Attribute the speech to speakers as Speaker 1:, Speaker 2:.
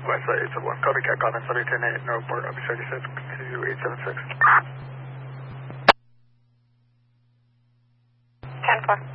Speaker 1: Westside 871, copycat, comments, W 10-8, no report, I'll be 36 to 876.
Speaker 2: 10-4.